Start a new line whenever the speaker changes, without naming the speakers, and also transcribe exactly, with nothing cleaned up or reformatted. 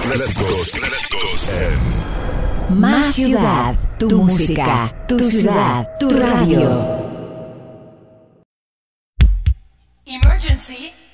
Clásicos, clásicos en
Más Ciudad, tu música, tu ciudad, tu radio.
Emergency.